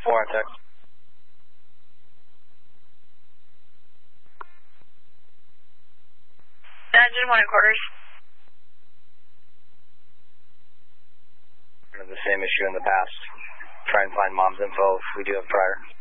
4 on text. Engine 1 quarters. The same issue in the past. Try and find mom's info if we do have prior.